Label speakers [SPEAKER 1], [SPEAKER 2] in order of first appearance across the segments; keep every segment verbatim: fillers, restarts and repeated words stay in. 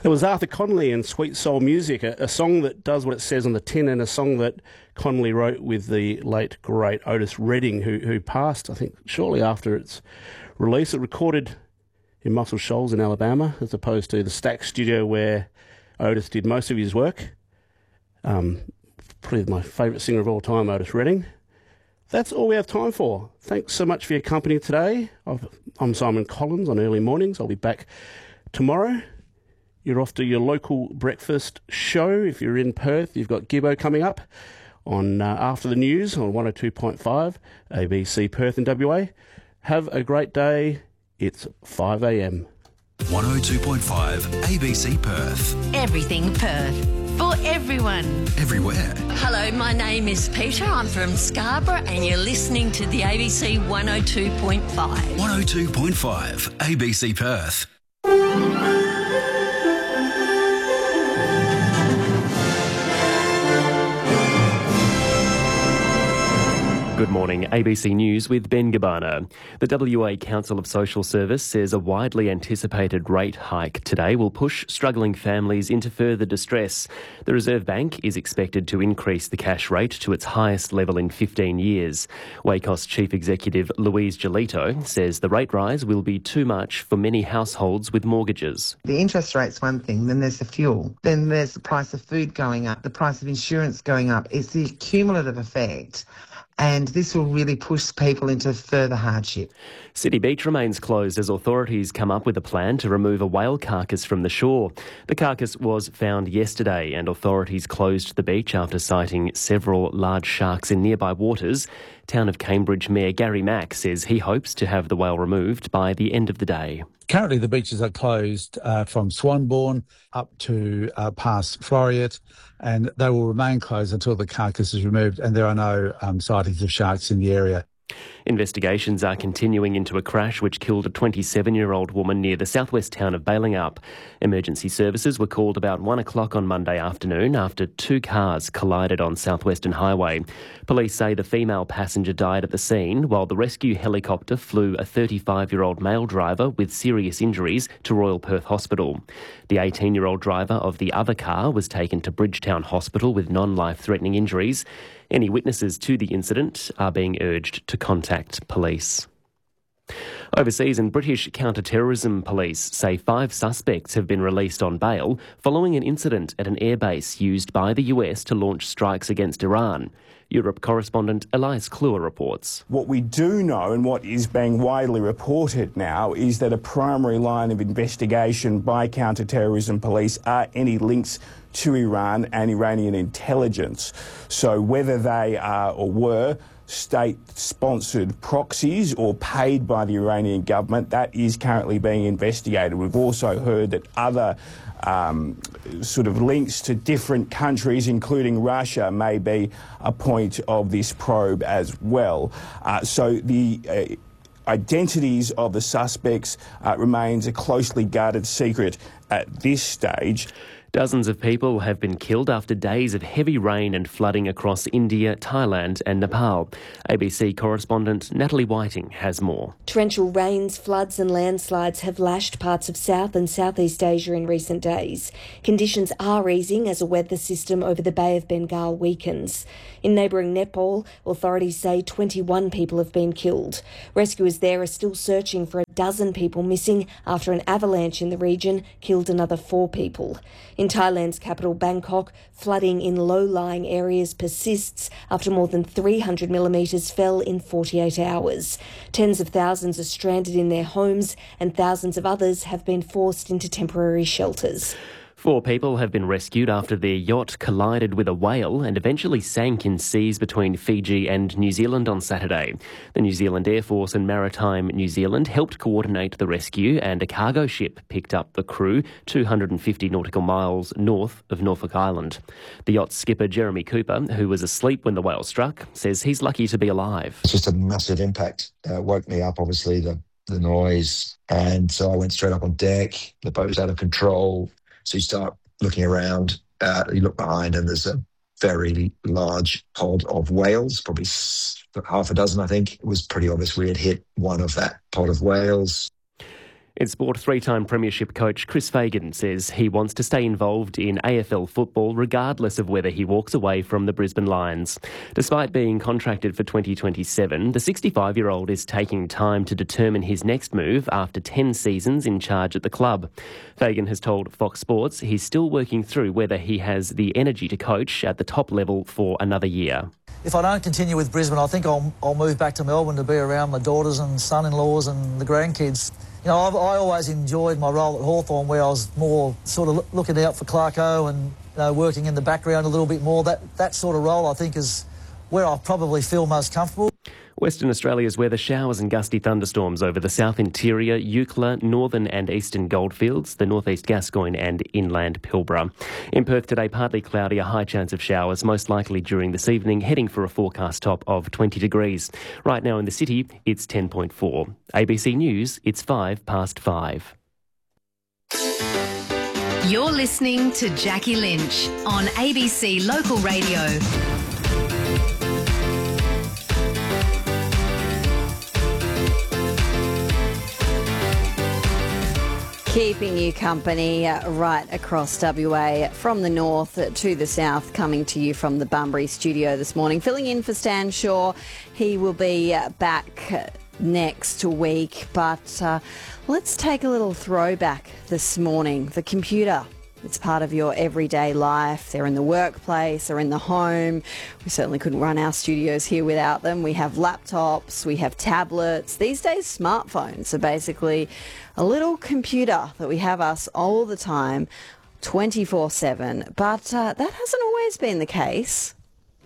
[SPEAKER 1] It was Arthur Connolly and Sweet Soul Music, a, a song that does what it says on the tin, and a song that Connolly wrote with the late, great Otis Redding, who who passed, I think, shortly after its release. It recorded in Muscle Shoals in Alabama, as opposed to the Stack Studio where Otis did most of his work. Um, probably my favourite singer of all time, Otis Redding. That's all we have time for. Thanks so much for your company today. I've, I'm Simon Collins on Early Mornings. I'll be back tomorrow. You're off to your local breakfast show. If you're in Perth, you've got Gibbo coming up on uh, After the News on one oh two point five, A B C Perth in W A. Have a great day. It's five a.m.
[SPEAKER 2] one oh two point five A B C Perth.
[SPEAKER 3] Everything Perth. For everyone.
[SPEAKER 2] Everywhere.
[SPEAKER 3] Hello, my name is Peter. I'm from Scarborough and you're listening to the A B C one oh two point five.
[SPEAKER 2] one oh two point five A B C Perth.
[SPEAKER 4] Good morning, A B C News with Ben Gabana. The W A Council of Social Service says a widely anticipated rate hike today will push struggling families into further distress. The Reserve Bank is expected to increase the cash rate to its highest level in fifteen years. WACOS Chief Executive Louise Giolito says the rate rise will be too much for many households with mortgages.
[SPEAKER 5] The interest rate's one thing, then there's the fuel, then there's the price of food going up, the price of insurance going up. It's the cumulative effect. And this will really push people into further hardship.
[SPEAKER 4] City Beach remains closed as authorities come up with a plan to remove a whale carcass from the shore. The carcass was found yesterday and authorities closed the beach after sighting several large sharks in nearby waters. Town of Cambridge Mayor Gary Mack says he hopes to have the whale removed by the end of the day.
[SPEAKER 6] Currently, the beaches are closed uh, from Swanbourne up to uh, past Floriat, and they will remain closed until the carcass is removed and there are no um, sightings of sharks in the area.
[SPEAKER 4] Investigations are continuing into a crash which killed a twenty-seven-year-old woman near the southwest town of Balingup. Emergency services were called about one o'clock on Monday afternoon after two cars collided on South Western Highway. Police say the female passenger died at the scene while the rescue helicopter flew a thirty-five-year-old male driver with serious injuries to Royal Perth Hospital. The eighteen-year-old driver of the other car was taken to Bridgetown Hospital with non-life-threatening injuries. Any witnesses to the incident are being urged to contact police. Overseas, and British counter-terrorism police say five suspects have been released on bail following an incident at an airbase used by the U S to launch strikes against Iran. Europe correspondent Elias Kluwer reports.
[SPEAKER 7] What we do know, and what is being widely reported now, is that a primary line of investigation by counter-terrorism police are any links to Iran and Iranian intelligence. So whether they are or were state-sponsored proxies or paid by the Iranian government, that is currently being investigated. We've also heard that other um, sort of links to different countries, including Russia, may be a point of this probe as well. Uh, so the uh, identities of the suspects uh, remains a closely guarded secret at this stage.
[SPEAKER 4] Dozens of people have been killed after days of heavy rain and flooding across India, Thailand and Nepal. A B C correspondent Natalie Whiting has more.
[SPEAKER 8] Torrential rains, floods and landslides have lashed parts of South and Southeast Asia in recent days. Conditions are easing as a weather system over the Bay of Bengal weakens. In neighbouring Nepal, authorities say twenty-one people have been killed. Rescuers there are still searching for a dozen people missing after an avalanche in the region killed another four people. In Thailand's capital, Bangkok, flooding in low-lying areas persists after more than three hundred millimetres fell in forty-eight hours. Tens of thousands are stranded in their homes and thousands of others have been forced into temporary shelters.
[SPEAKER 4] Four people have been rescued after their yacht collided with a whale and eventually sank in seas between Fiji and New Zealand on Saturday. The New Zealand Air Force and Maritime New Zealand helped coordinate the rescue, and a cargo ship picked up the crew two hundred fifty nautical miles north of Norfolk Island. The yacht's skipper, Jeremy Cooper, who was asleep when the whale struck, says he's lucky to be alive.
[SPEAKER 9] It's just a massive impact. Uh, woke me up, obviously, the, the noise. And so I went straight up on deck. The boat was out of control. So you start looking around, uh, you look behind, and there's a very large pod of whales, probably half a dozen, I think. It was pretty obvious we had hit one of that pod of whales.
[SPEAKER 4] In sport, three-time premiership coach Chris Fagan says he wants to stay involved in A F L football regardless of whether he walks away from the Brisbane Lions. Despite being contracted for twenty twenty-seven, the sixty-five-year-old is taking time to determine his next move after ten seasons in charge at the club. Fagan has told Fox Sports he's still working through whether he has the energy to coach at the top level for another year.
[SPEAKER 10] If I don't continue with Brisbane, I think I'll, I'll move back to Melbourne to be around my daughters and son-in-laws and the grandkids. You know, I've, I always enjoyed my role at Hawthorn, where I was more sort of looking out for Clarko and, you know, working in the background a little bit more. That, that sort of role, I think, is where I probably feel most comfortable.
[SPEAKER 4] Western Australia's weather: showers and gusty thunderstorms over the south interior, Eucla, northern and eastern Goldfields, the northeast Gascoyne and inland Pilbara. In Perth today, partly cloudy, a high chance of showers, most likely during this evening, heading for a forecast top of twenty degrees. Right now in the city, it's ten point four. A B C News, it's five past five.
[SPEAKER 11] You're listening to Jackie Lynch on A B C Local Radio.
[SPEAKER 12] Keeping you company uh, right across W A, from the north to the south, coming to you from the Bunbury studio this morning. Filling in for Stan Shaw. He will be uh, back next week, but uh, let's take a little throwback this morning. The computer. It's part of your everyday life. They're in the workplace or in the home. We certainly couldn't run our studios here without them. We have laptops, we have tablets. These days, smartphones are basically a little computer that we have us all the time, twenty-four seven. But uh, that hasn't always been the case.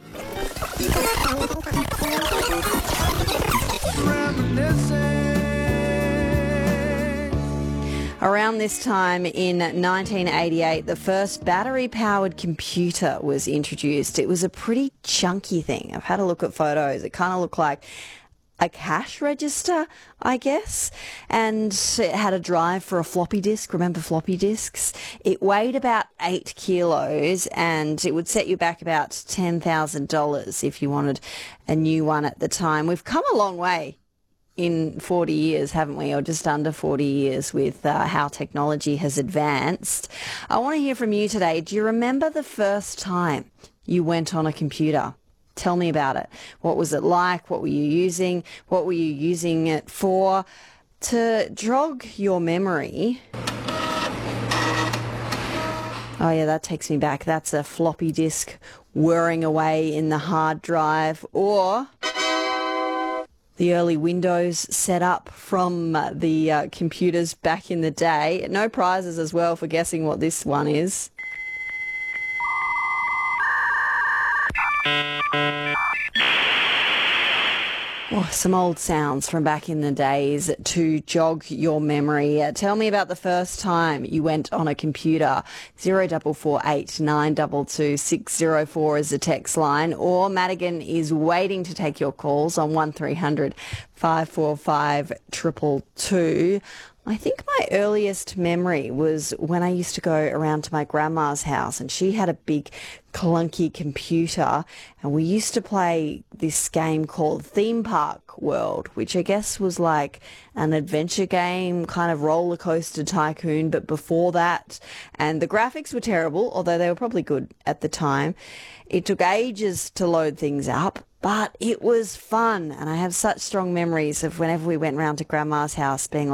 [SPEAKER 12] Around this time in nineteen eighty-eight, the first battery-powered computer was introduced. It was a pretty chunky thing. I've had a look at photos. It kind of looked like a cash register, I guess, and it had a drive for a floppy disk. Remember floppy disks? It weighed about eight kilos, and it would set you back about ten thousand dollars if you wanted a new one at the time. We've come a long way in forty years, haven't we, or just under forty years, with uh, how technology has advanced. I want to hear from you today. Do you remember the first time you went on a computer? Tell me about it. What was it like? What were you using? What were you using it for? To jog your memory... Oh yeah, that takes me back. That's a floppy disk whirring away in the hard drive, or the early Windows setup from uh, the uh, computers back in the day. No prizes as well for guessing what this one is. Oh, some old sounds from back in the days to jog your memory. Uh, tell me about the first time you went on a computer. zero four four eight nine two two six zero four is the text line, or Madigan is waiting to take your calls on one three hundred five four five two two two. I think my earliest memory was when I used to go around to my grandma's house, and she had a big clunky computer, and we used to play this game called Theme Park World, which I guess was like an adventure game, kind of roller coaster tycoon, but before that. And the graphics were terrible, although they were probably good at the time. It took ages to load things up, but it was fun, and I have such strong memories of whenever we went round to grandma's house being like,